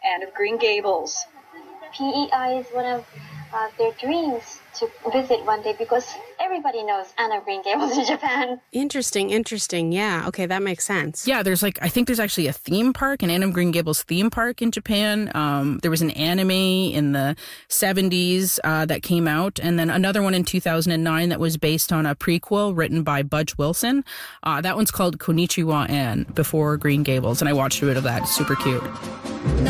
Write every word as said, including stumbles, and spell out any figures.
Anne of Green Gables. P E I is one of uh, their dreams to visit one day because everybody knows Anne of Green Gables in Japan. Interesting, interesting. Yeah, okay, that makes sense. Yeah, there's like, I think there's actually a theme park, an Anne of Green Gables theme park in Japan. Um, there was an anime in the seventies uh, that came out, and then another one in two thousand nine that was based on a prequel written by Budge Wilson. Uh, that one's called Konichiwa Anne, Before Green Gables, and I watched a bit of that. It's super cute.